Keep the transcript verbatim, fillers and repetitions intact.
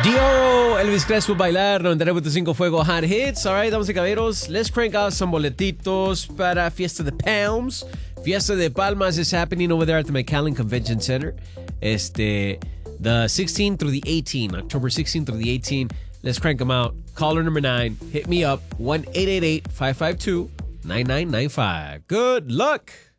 Dior, Elvis Crespo bailar, noventa y nueve punto cinco Fuego Hot Hits. Alright, damas y caballeros, let's crank out some boletitos para Fiesta de Palms. Fiesta de Palmas is happening over there at the McAllen Convention Center. Este, the sixteenth through the eighteenth, October sixteenth through the eighteenth. Let's crank them out. Caller number nine, hit me up, one eight eight eight, five five two, nine nine nine five. Good luck.